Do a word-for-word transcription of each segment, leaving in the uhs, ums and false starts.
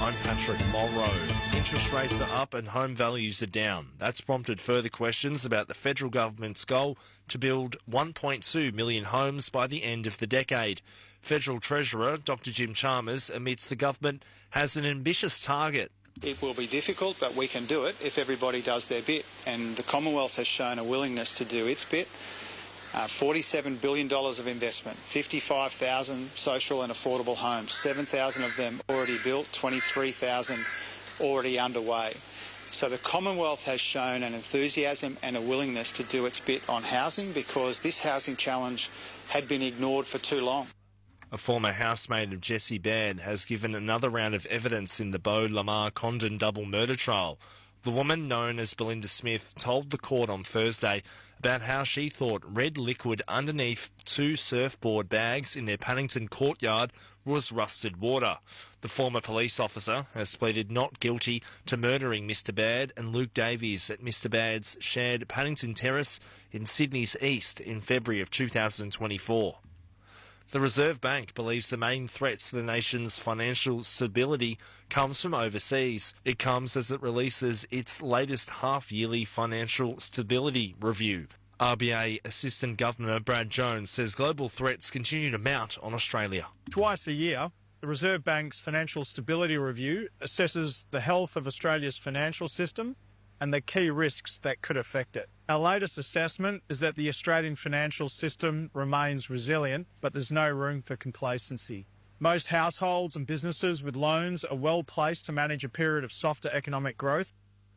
I'm Patrick Mulrow. Interest rates are up and home values are down. That's prompted further questions about the federal government's goal to build one point two million homes by the end of the decade. Federal Treasurer Doctor Jim Chalmers admits the government has an ambitious target. It will be difficult, but we can do it if everybody does their bit. And the Commonwealth has shown a willingness to do its bit. Uh, forty-seven billion dollars of investment, fifty-five thousand social and affordable homes, seven thousand of them already built, twenty-three thousand already underway. So the Commonwealth has shown an enthusiasm and a willingness to do its bit on housing because this housing challenge had been ignored for too long. A former housemate of Jesse Baird has given another round of evidence in the Beau Lamar Condon double murder trial. The woman, known as Belinda Smith, told the court on Thursday about how she thought red liquid underneath two surfboard bags in their Paddington courtyard was rusted water. The former police officer has pleaded not guilty to murdering Mister Baird and Luke Davies at Mister Baird's shared Paddington Terrace in Sydney's East in February of two thousand twenty-four. The Reserve Bank believes the main threats to the nation's financial stability comes from overseas. It comes as it releases its latest half-yearly financial stability review. R B A Assistant Governor Brad Jones says global threats continue to mount on Australia. Twice a year, the Reserve Bank's Financial Stability Review assesses the health of Australia's financial system and the key risks that could affect it. Our latest assessment is that the Australian financial system remains resilient, but there's no room for complacency. Most households and businesses with loans are well placed to manage a period of softer economic growth.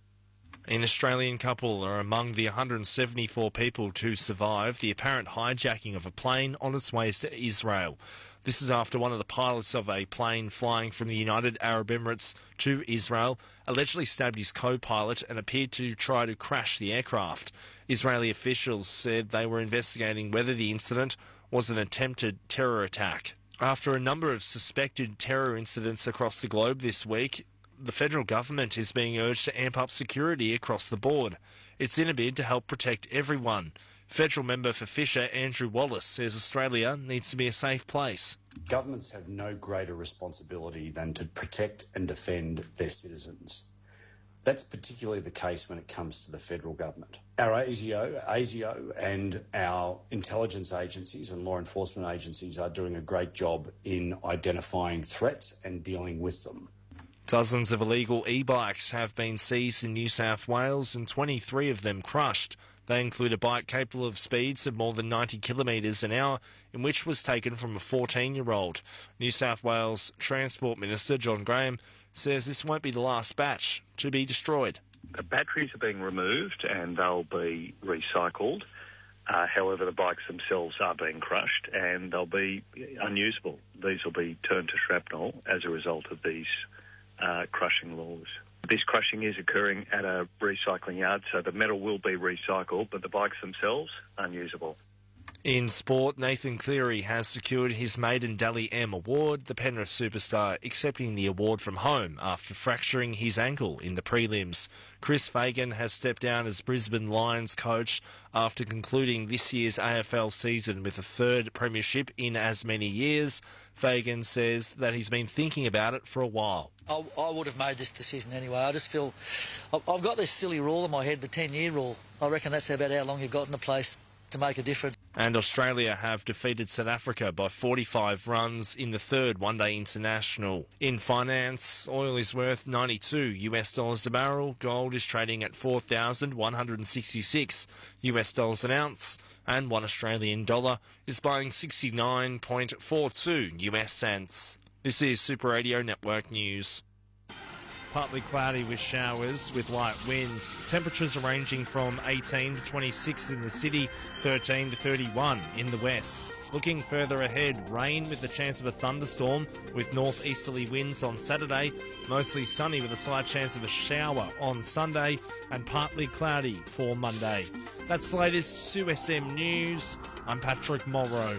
An Australian couple are among the one hundred seventy-four people to survive the apparent hijacking of a plane on its way to Israel. This is after one of the pilots of a plane flying from the United Arab Emirates to Israel allegedly stabbed his co-pilot and appeared to try to crash the aircraft. Israeli officials said they were investigating whether the incident was an attempted terror attack. After a number of suspected terror incidents across the globe this week, the federal government is being urged to amp up security across the board. It's in a bid to help protect everyone. Federal member for Fisher, Andrew Wallace, says Australia needs to be a safe place. Governments have no greater responsibility than to protect and defend their citizens. That's particularly the case when it comes to the federal government. Our ASIO, ASIO and our intelligence agencies and law enforcement agencies are doing a great job in identifying threats and dealing with them. Dozens of illegal e-bikes have been seized in New South Wales and twenty-three of them crushed. They include a bike capable of speeds of more than ninety kilometres an hour, in which was taken from a fourteen-year-old. New South Wales Transport Minister John Graham says this won't be the last batch to be destroyed. The batteries are being removed and they'll be recycled. Uh, however, the bikes themselves are being crushed and they'll be unusable. These will be turned to shrapnel as a result of these uh, crushing laws. This crushing is occurring at a recycling yard, so the metal will be recycled, but the bikes themselves, unusable. In sport, Nathan Cleary has secured his maiden Dally M award, the Penrith superstar accepting the award from home after fracturing his ankle in the prelims. Chris Fagan has stepped down as Brisbane Lions coach after concluding this year's A F L season with a third premiership in as many years. Fagan says that he's been thinking about it for a while. I, I would have made this decision anyway. I just feel I've, I've got this silly rule in my head, the ten-year rule. I reckon that's about how long you've got in a place to make a difference. And Australia have defeated South Africa by forty-five runs in the third one-day international. In finance, oil is worth ninety-two U S dollars a barrel, gold is trading at four thousand one hundred sixty-six U S dollars an ounce, and one Australian dollar is buying sixty-nine point four two U S cents. This is Super Radio Network News. Partly cloudy with showers with light winds. Temperatures are ranging from eighteen to twenty-six in the city, thirteen to thirty-one in the west. Looking further ahead, rain with the chance of a thunderstorm with northeasterly winds on Saturday, mostly sunny with a slight chance of a shower on Sunday, and partly cloudy for Monday. That's the latest S U S M News. I'm Patrick Mulrow.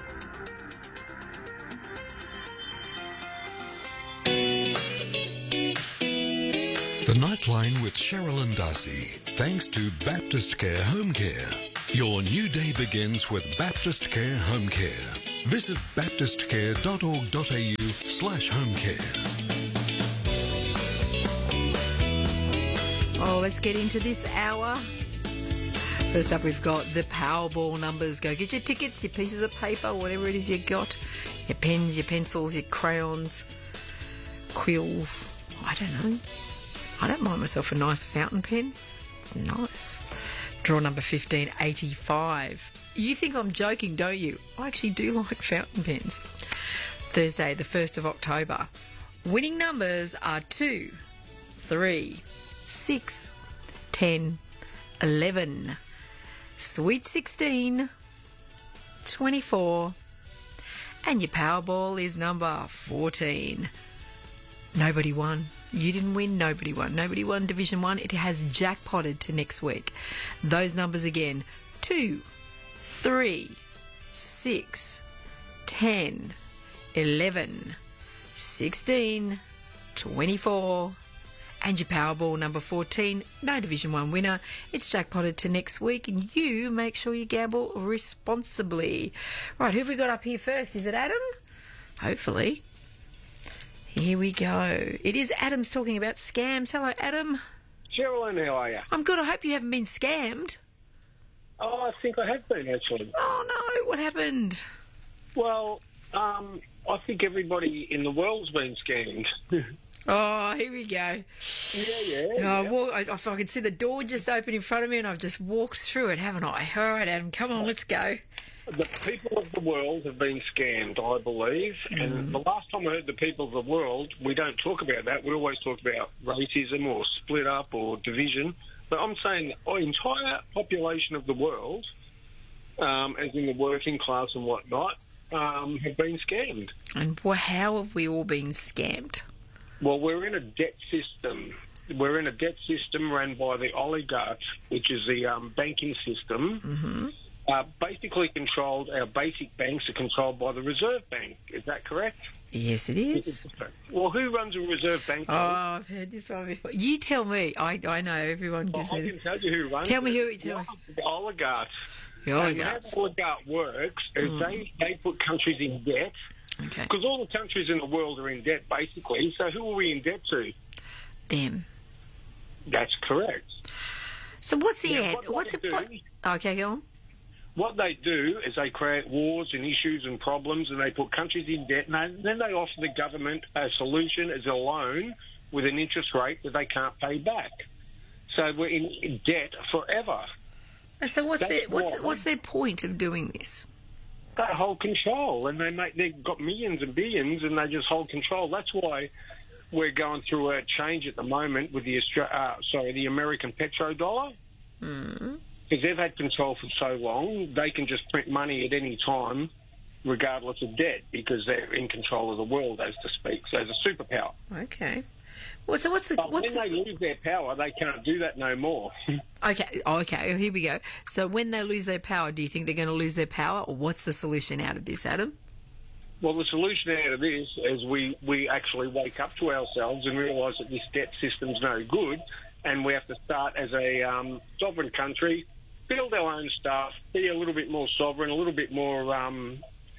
The Nightline with Cheryl and Darcy, thanks to Baptist Care Home Care. Your new day begins with Baptist Care Home Care. Visit baptistcare dot org dot a u slash home care. Oh, let's get into this hour. First up, we've got the Powerball numbers. Go get your tickets, your pieces of paper, whatever it is you got, your pens, your pencils, your crayons, quills. I don't know. I don't mind myself a nice fountain pen. It's nice. Draw number fifteen eighty-five. You think I'm joking, don't you? I actually do like fountain pens. Thursday, the first of October. Winning numbers are two, three, six, ten, eleven, Sweet sixteen, twenty-four, and your Powerball is number fourteen. Nobody won. You didn't win, nobody won. Nobody won Division one. It has jackpotted to next week. Those numbers again, two, three, six, ten, eleven, sixteen, twenty-four, and your Powerball number fourteen. No Division one winner. It's jackpotted to next week, and you make sure you gamble responsibly. Right, who have we got up here first? Is it Adam? Hopefully. Here we go. It is Adam's talking about scams. Hello, Adam. Sherilyn, how are you? I'm good. I hope you haven't been scammed. Oh, I think I have been, actually. Oh, no. What happened? Well, um, I think everybody in the world's been scammed. Oh, here we go. Yeah, yeah. Oh, yeah. I, walk, I, I can see the door just open in front of me, and I've just walked through it, haven't I? All right, Adam, come on, let's go. The people of the world have been scammed, I believe. Mm. And the last time I heard the people of the world, we don't talk about that. We always talk about racism or split up or division. But I'm saying the entire population of the world, um, as in the working class and whatnot, um, have been scammed. And well, how have we all been scammed? Well, we're in a debt system. We're in a debt system run by the oligarchs, which is the um, banking system. Mm-hmm. Uh, basically controlled, our basic banks are controlled by the Reserve Bank. Is that correct? Yes, it is. Well, who runs a Reserve Bank? Oh, I've heard this one before. You tell me. I I know everyone gives well, I it. can tell you who runs Tell me it. who. Tell me. The oligarchs. The oligarchs. And how the oligarch works is mm. they, they put countries in debt. Okay. Because all the countries in the world are in debt, basically. So who are we in debt to? Them. That's correct. So what's the now, ad? what What's the what? Okay, go on. What they do is they create wars and issues and problems, and they put countries in debt, and then they offer the government a solution as a loan with an interest rate that they can't pay back. So we're in debt forever. So what's That's their what's why. what's their point of doing this? They hold control, and they make they've got millions and billions, and they just hold control. That's why we're going through a change at the moment with the Austra- uh, sorry the American petrodollar. Mm. Because they've had control for so long, they can just print money at any time, regardless of debt, because they're in control of the world, as to speak. So it's a superpower. Okay. Well, so what's the... But what's when the... they lose their power, they can't do that no more. Okay, okay, here we go. So when they lose their power, do you think they're going to lose their power, or what's the solution out of this, Adam? Well, the solution out of this is we, we actually wake up to ourselves and realise that this debt system's no good, and we have to start as a um, sovereign country, build our own stuff, be a little bit more sovereign, a little bit more, um,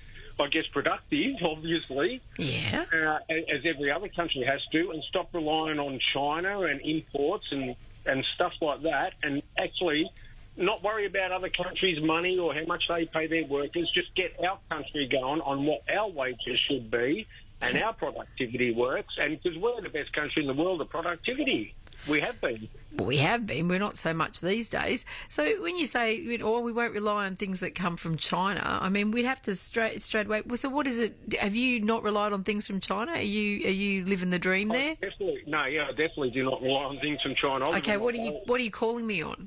I guess, productive, obviously. Yeah. Uh, as every other country has to, and stop relying on China and imports and, and stuff like that, and actually not worry about other countries' money or how much they pay their workers. Just get our country going on what our wages should be and our productivity works. And because we're the best country in the world at productivity. We have been. We have been. We're not so much these days. So when you say, oh, we won't rely on things that come from China, I mean, we'd have to straight straight away. So what is it? Have you not relied on things from China? Are you are you living the dream there? Oh, definitely. No, yeah, I definitely do not rely on things from China. Okay, what are you what are you calling me on?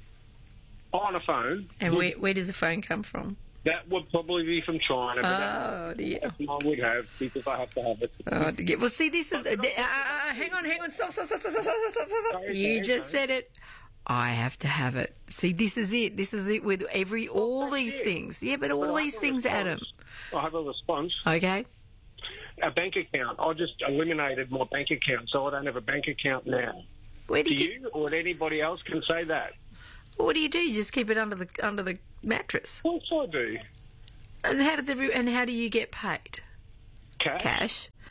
On a phone. And where where does the phone come from? That would probably be from China. But Oh, dear. I would have, because I have to have it. Oh, dear. Well, see, this is... Uh, uh, hang on, hang on. Stop, stop, stop, stop, stop, stop, stop. Sorry, You sorry, just sorry. said it. I have to have it. See, this is it. This is it with every... all that's these it. things. Yeah, but all But I these have a things, response. Adam. I have a response. Okay. A bank account. I just eliminated my bank account, so I don't have a bank account now. Where do Do you... Get, you or anybody else can say that? what do you do? You just keep it under the under the mattress. Of course I do. And how does every... and how do you get paid? Cash. Cash.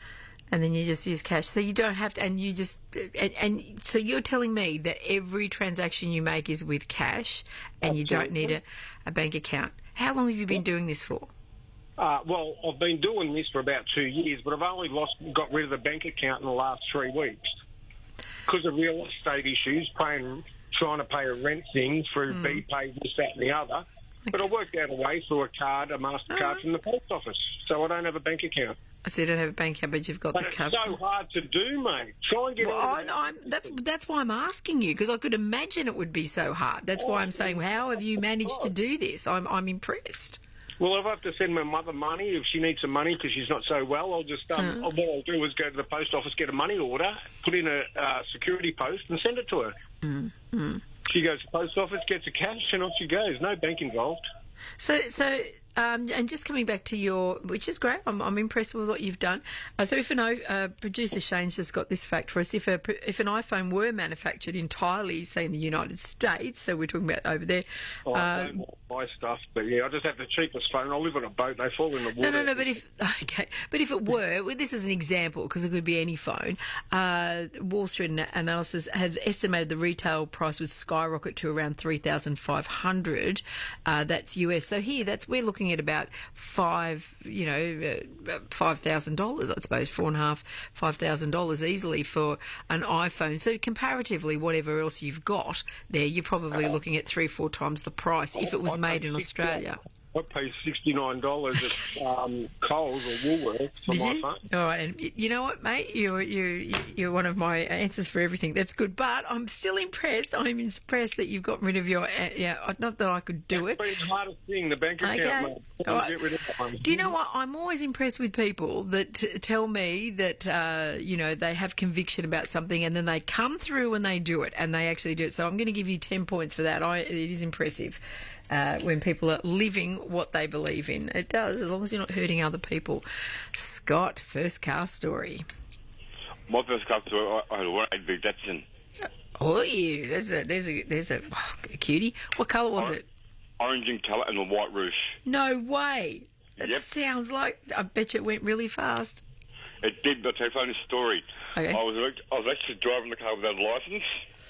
And then you just use cash. So you don't have to, and you just, and, and so you're telling me that every transaction you make is with cash and you don't need a, a bank account. How long have you been doing this for? Uh, well, I've been doing this for about two years, but I've only lost, got rid of the bank account in the last three weeks because of real estate issues, paying, trying to pay a rent thing through mm. BPay, this, that and the other. Okay. But I worked out a way through a card, a MasterCard oh. from the post office, so I don't have a bank account. So you don't have a bank account, but you've got but the it's cover. so hard to do, mate. Try and get well, on. I, I'm, that's that's why I'm asking you, because I could imagine it would be so hard. That's oh, why I'm saying, how have you managed God. to do this? I'm I'm impressed. Well, if I have to send my mother money, if she needs some money because she's not so well, I'll just um, mm. what I'll do is go to the post office, get a money order, put in a uh, security post, and send it to her. Mm. Mm. She goes to the post office, gets a cash, and off she goes. No bank involved. So, so, um, and just coming back to your, which is great. I'm, I'm impressed with what you've done. Uh, so, if an uh, producer Shane's just got this fact for us. If a if an iPhone were manufactured entirely, say in the United States, so we're talking about over there. Oh, I don't buy stuff, but yeah, I just have the cheapest phone. I live on a boat; they fall in the water. No, no, no. But if okay, but if it were, well, this is an example because it could be any phone. Uh, Wall Street analysis have estimated the retail price would skyrocket to around three thousand five hundred. Uh, that's U S. So here, that's we're looking at about five, you know, uh, five thousand dollars, I suppose, four and a half, five thousand dollars easily for an iPhone. So comparatively, whatever else you've got there, you're probably looking at three, four times the price if it was made in Australia. I paid sixty-nine dollars at um, Coles or Woolworths for Did my you? phone. All right, and you know what, mate? You're you you're one of my answers for everything. That's good, but I'm still impressed. I'm impressed that you've got rid of your. Uh, yeah, not that I could do That's it. It's the hardest thing, the bank account. Okay. Mate. All right. Get rid of that one. Do you know what? I'm always impressed with people that t- tell me that uh, you know they have conviction about something and then they come through and they do it and they actually do it. So I'm going to give you ten points for that. I, it is impressive. Uh, when people are living what they believe in. It does, as long as you're not hurting other people. Scott, first car story. My first car story, I had a one eight Big Datsun. Oh, yeah, there's a, there's a, there's a, oh, a cutie. What colour was Or- it? Orange in colour and a white roof. No way. That Yep. sounds like, I bet you it went really fast. It did, but I'll tell you a funny story. Okay. I was act- I was actually driving the car without a licence,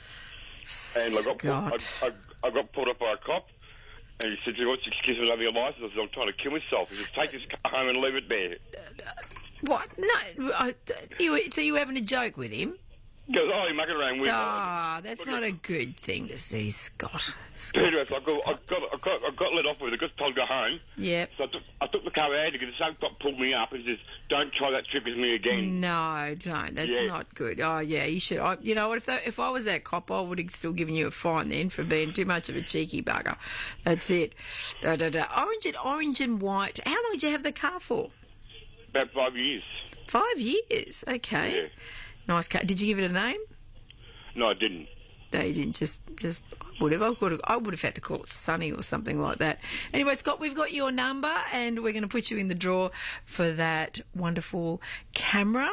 and I got Scott. pulled, I, I, I got pulled up by a cop, and he said, "What's your excuse for not having a licence?" I said, "I'm trying to kill myself." He said, "Take this car home and leave it there." What? No. I, you, so you were having a joke with him? He goes, "Oh, you're mucking around with." Ah, that's not a good thing to see, Scott. Scott, Anyway, so I Scott, got, I Scott. got, I got, I got let off with it. I got told to go home. Yep. So I took, I took the car out because the same cop pulled me up and says, "Don't try that trick with me again." No, don't. That's Yeah. not good. Oh, yeah, you should. I, you know what? If that, if I was that cop, I would have still given you a fine then for being too much of a cheeky bugger. That's it. Da, da, da. Orange and orange and white. How long did you have the car for? About five years. Five years. Okay. Yeah. Nice car. Did you give it a name? No, I didn't. No, you didn't. Just, just would have. I would have. I would have had to call it Sunny or something like that. Anyway, Scott, we've got your number, and we're going to put you in the draw for that wonderful camera.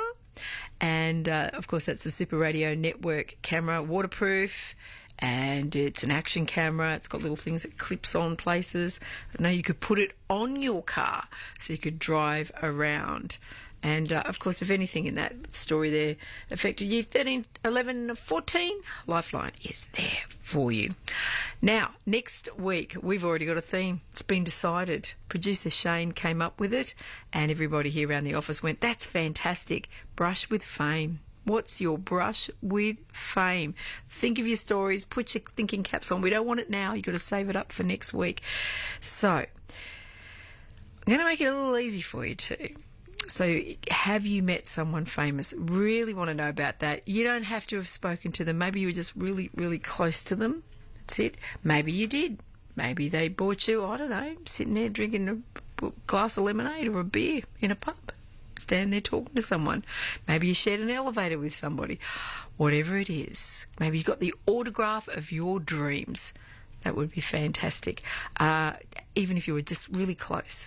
And uh, of course, that's the Super Radio Network camera, waterproof, and it's an action camera. It's got little things that clips on places. I know you could put it on your car so you could drive around. And, uh, of course, if anything in that story there affected you, thirteen, eleven, fourteen, Lifeline is there for you. Now, next week, we've already got a theme. It's been decided. Producer Shane came up with it, and everybody here around the office went, "That's fantastic. Brush with fame." What's your brush with fame? Think of your stories. Put your thinking caps on. We don't want it now. You've got to save it up for next week. So, I'm going to make it a little easy for you too. So, have you met someone famous? Really want to know about that. You don't have to have spoken to them. Maybe you were just really, really close to them. That's it. Maybe you did. Maybe they bought you, I don't know, sitting there drinking a glass of lemonade or a beer in a pub. Stand there talking to someone. Maybe you shared an elevator with somebody. Whatever it is. Maybe you got the autograph of your dreams. That would be fantastic. Uh, even if you were just really close.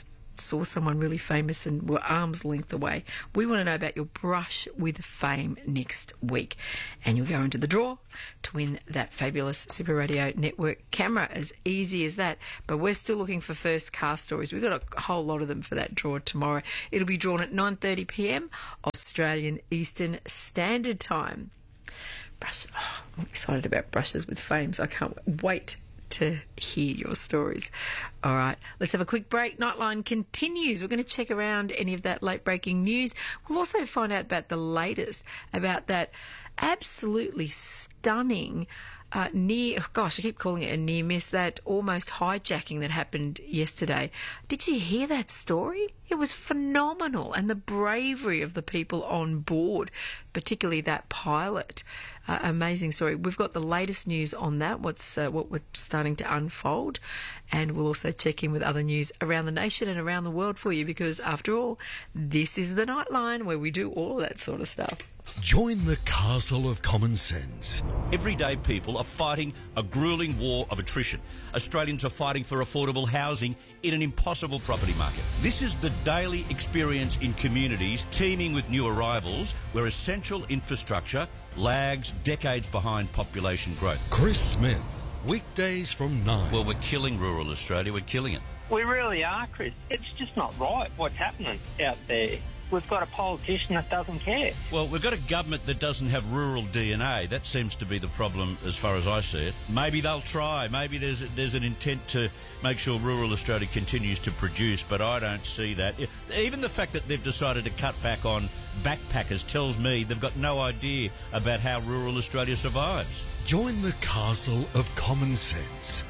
saw someone really famous and were arm's length away. We want to know about your brush with fame next week. And you'll go into the draw to win that fabulous Super Radio Network camera. As easy as that. But we're still looking for first car stories. We've got a whole lot of them for that draw tomorrow. It'll be drawn at nine thirty p m Australian Eastern Standard Time. Brush. Oh, I'm excited about brushes with fames. I can't wait to hear your stories. All right, let's have a quick break. Nightline continues. We're going to check around any of that late breaking news. We'll also find out about the latest, about that absolutely stunning uh, near, oh gosh, I keep calling it a near miss, that almost hijacking that happened yesterday. Did you hear that story? It was phenomenal, and the bravery of the people on board, particularly that pilot. Uh, amazing story. We've got the latest news on that, what's uh, what we're starting to unfold, and we'll also check in with other news around the nation and around the world for you, because after all, this is the Nightline where we do all of that sort of stuff. Join the castle of common sense. Everyday people are fighting a gruelling war of attrition. Australians are fighting for affordable housing in an impossible property market. This is the daily experience in communities teeming with new arrivals, where essential infrastructure lags decades behind population growth. Chris Smith, weekdays from nine. Well, we're killing rural Australia. We're killing it. We really are, Chris. It's just not right what's happening out there. We've got a politician that doesn't care. Well, we've got a government that doesn't have rural D N A. That seems to be the problem as far as I see it. Maybe they'll try. Maybe there's there's an intent to make sure rural Australia continues to produce, but I don't see that. Even the fact that they've decided to cut back on backpackers tells me they've got no idea about how rural Australia survives. Join the castle of common sense.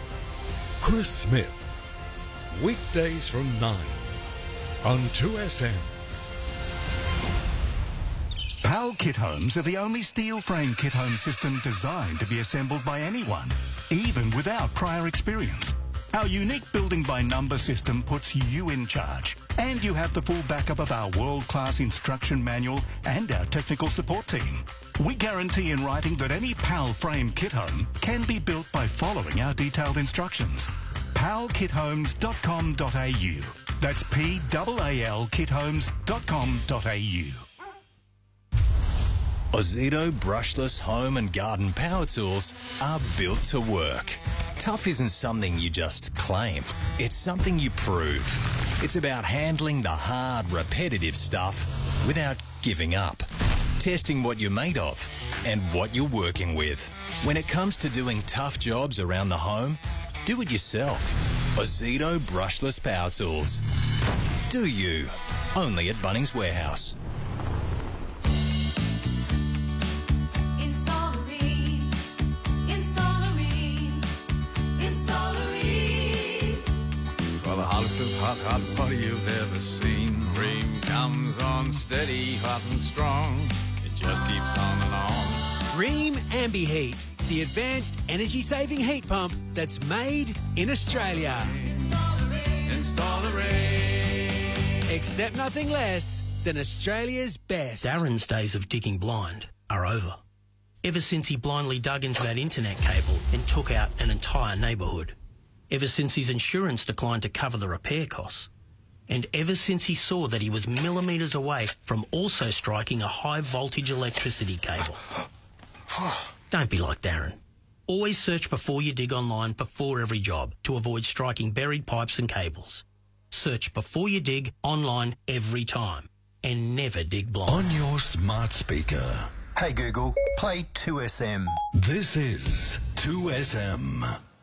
Chris Smith, weekdays from nine on two S M. PAL Kit Homes are the only steel frame kit home system designed to be assembled by anyone, even without prior experience. Our unique building by number system puts you in charge, and you have the full backup of our world-class instruction manual and our technical support team. We guarantee in writing that any PAL frame kit home can be built by following our detailed instructions. pal kit homes dot com dot a u. That's P A A L kit homes dot com dot a u. Ozito brushless home and garden power tools are built to work. Tough isn't something you just claim. It's something you prove. It's about handling the hard, repetitive stuff without giving up. Testing what you're made of and what you're working with. When it comes to doing tough jobs around the home, do it yourself. Ozito brushless power tools. Do you. Only at Bunnings Warehouse. For the hottest of hot, hot water you've ever seen. Ream comes on steady, hot and strong. It just keeps on and on. Ream AmbiHeat, the advanced energy-saving heat pump that's made in Australia. Install a Ream. Accept nothing less than Australia's best. Darren's days of digging blind are over. Ever since he blindly dug into that internet cable and took out an entire neighbourhood. Ever since his insurance declined to cover the repair costs. And ever since he saw that he was millimetres away from also striking a high-voltage electricity cable. Don't be like Darren. Always search before you dig online before every job to avoid striking buried pipes and cables. Search before you dig online every time. And never dig blind. On your smart speaker. Hey Google, play two S M. This is two S M.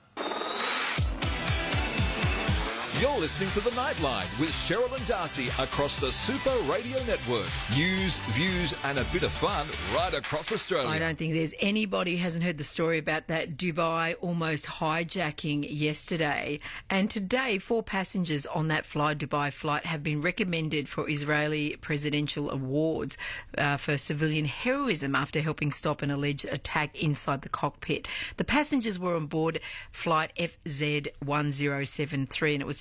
You're listening to The Nightline with Cheryl and Darcy across the Super Radio Network. News, views and a bit of fun right across Australia. I don't think there's anybody who hasn't heard the story about that Dubai almost hijacking yesterday. And today, four passengers on that Fly Dubai flight have been recommended for Israeli presidential awards uh, for civilian heroism after helping stop an alleged attack inside the cockpit. The passengers were on board flight F Z one zero seven three, and it was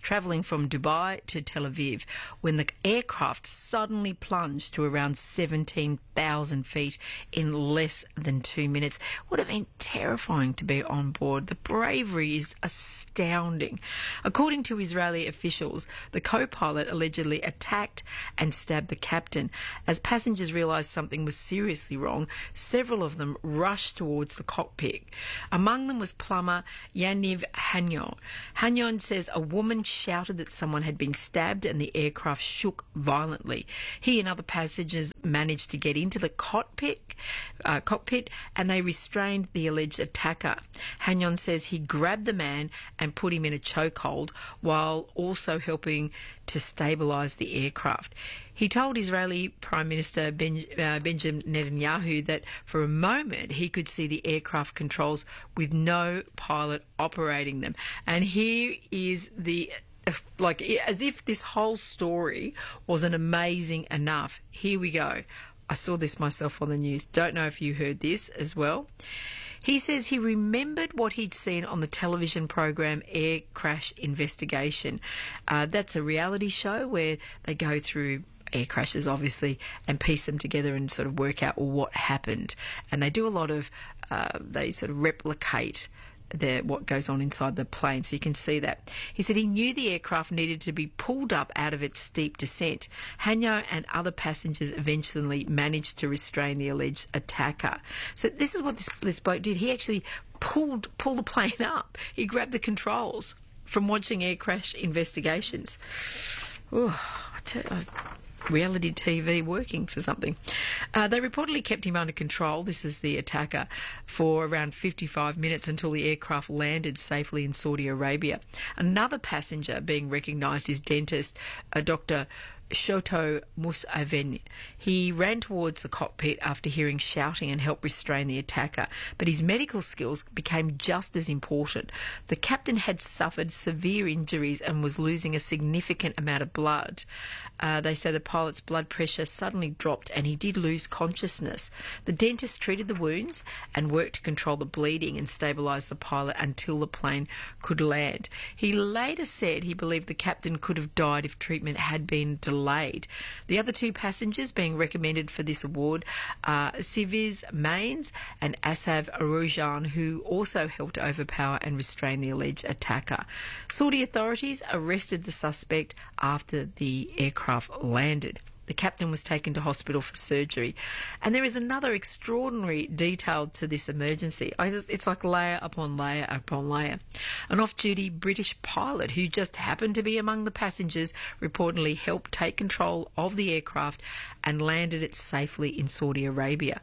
travelling from Dubai to Tel Aviv when the aircraft suddenly plunged to around seventeen thousand feet in less than two minutes. Would have been terrifying to be on board. The bravery is astounding. According to Israeli officials, the co-pilot allegedly attacked and stabbed the captain. As passengers realised something was seriously wrong, several of them rushed towards the cockpit. Among them was plumber Yaniv Hanyon. Hanyon says a woman shouted that someone had been stabbed and the aircraft shook violently. He and other passengers managed to get into the cockpit, uh, cockpit and they restrained the alleged attacker. Hanyon says he grabbed the man and put him in a chokehold while also helping to stabilise the aircraft. He told Israeli Prime Minister ben, uh, Benjamin Netanyahu that for a moment he could see the aircraft controls with no pilot operating them. And here is the, like, as if this whole story wasn't amazing enough. Here we go. I saw this myself on the news. Don't know if you heard this as well. He says he remembered what he'd seen on the television program Air Crash Investigation. Uh, that's a reality show where they go through air crashes, obviously, and piece them together and sort of work out what happened. And they do a lot of, uh, they sort of replicate the, what goes on inside the plane, so you can see that. He said he knew the aircraft needed to be pulled up out of its steep descent. Hanyo and other passengers eventually managed to restrain the alleged attacker. So this is what this, this bloke did. He actually pulled pulled the plane up. He grabbed the controls from watching air crash investigations. Ooh, I tell you, reality T V working for something. Uh, they reportedly kept him under control, this is the attacker, for around fifty-five minutes until the aircraft landed safely in Saudi Arabia. Another passenger being recognised is dentist uh, Doctor Shoto Musaven. He ran towards the cockpit after hearing shouting and helped restrain the attacker, but his medical skills became just as important. The captain had suffered severe injuries and was losing a significant amount of blood. Uh, they say the pilot's blood pressure suddenly dropped and he did lose consciousness. The dentist treated the wounds and worked to control the bleeding and stabilise the pilot until the plane could land. He later said he believed the captain could have died if treatment had been delayed. The other two passengers being recommended for this award are Siviz Mains and Asav Arujan, who also helped overpower and restrain the alleged attacker. Saudi authorities arrested the suspect after the aircraft landed. The captain was taken to hospital for surgery. And there is another extraordinary detail to this emergency. It's like layer upon layer upon layer. An off-duty British pilot who just happened to be among the passengers reportedly helped take control of the aircraft and landed it safely in Saudi Arabia.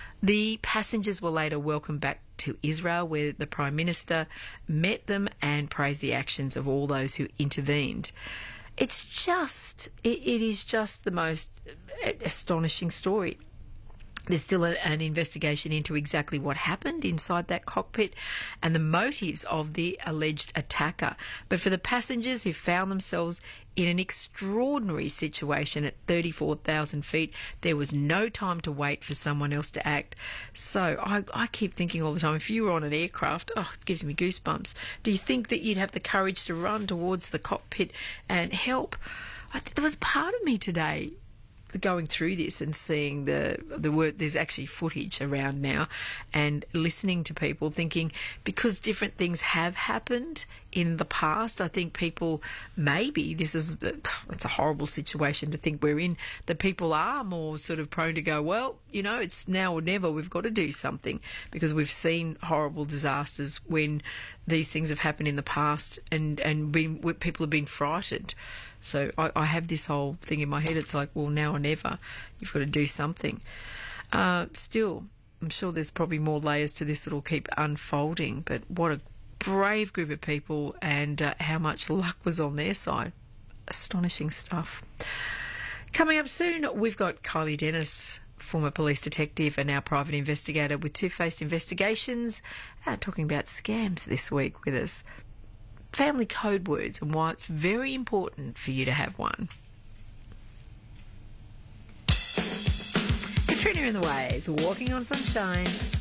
The passengers were later welcomed back to Israel, where the Prime Minister met them and praised the actions of all those who intervened. It's just, it, it is just the most astonishing story. There's still a, an investigation into exactly what happened inside that cockpit and the motives of the alleged attacker. But for the passengers who found themselves in an extraordinary situation at thirty-four thousand feet, there was no time to wait for someone else to act. So I, I keep thinking all the time, if you were on an aircraft, oh, it gives me goosebumps. Do you think that you'd have the courage to run towards the cockpit and help? I, there was part of me today going through this and seeing the the word, there's actually footage around now, and listening to people thinking, because different things have happened in the past, I think people, maybe this is, it's a horrible situation to think we're in, that people are more sort of prone to go, well, you know, it's now or never, we've got to do something, because we've seen horrible disasters when these things have happened in the past, and, and been, people have been frightened. So I, I have this whole thing in my head. It's like, well, now or never, you've got to do something. Uh, still, I'm sure there's probably more layers to this that will keep unfolding, but what a brave group of people, and uh, how much luck was on their side. Astonishing stuff. Coming up soon, we've got Kylie Dennis, former police detective and now private investigator with Two Faced Investigations, uh, talking about scams this week with us. Family code words and why it's very important for you to have one. Katrina and the Waves, Walking on Sunshine.